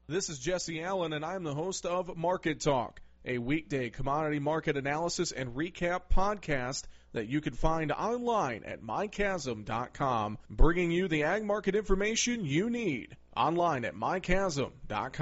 This is Jesse Allen, and I'm the host of Market Talk, a weekday commodity market analysis and recap podcast that you can find online at mychasm.com, bringing you the ag market information you need online at mychasm.com.